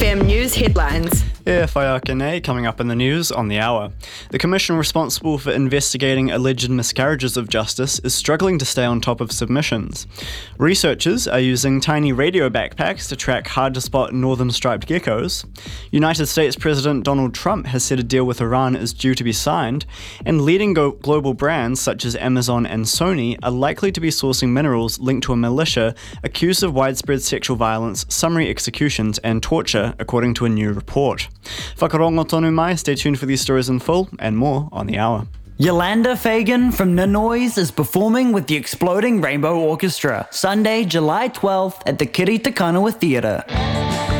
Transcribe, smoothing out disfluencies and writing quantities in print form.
SAFM News headlines. E whaiakene coming up in the news on the hour. The commission responsible for investigating alleged miscarriages of justice is struggling to stay on top of submissions. Researchers are using tiny radio backpacks to track hard-to-spot northern striped geckos. United States President Donald Trump has said a deal with Iran is due to be signed, and leading global brands such as Amazon and Sony are likely to be sourcing minerals linked to a militia accused of widespread sexual violence, summary executions and torture, according to a new report. Whakarongo tonu mai, stay tuned for these stories in full and more on the hour. Yolanda Fagan from Nanoise is performing with the Exploding Rainbow Orchestra, Sunday, July 12th at the Kiri Te Kanawa Theatre.